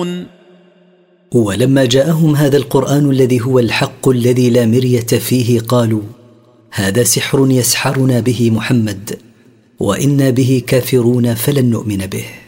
ولما جاءهم هذا القرآن الذي هو الحق الذي لا مرية فيه قالوا هذا سحر يسحرنا به محمد وإنا به كافرون فلن نؤمن به.